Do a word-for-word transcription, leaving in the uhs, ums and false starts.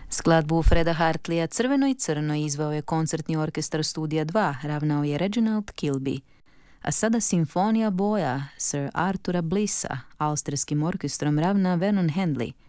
Skladbu Freda Hartleya Crveno i crno izveo je koncertni orkestar Studija dva, ravnao je Reginald Kilby. A sada Simfonija boja Sir Artura Blissa, austrijskim orkestrom ravna Vernon Handley.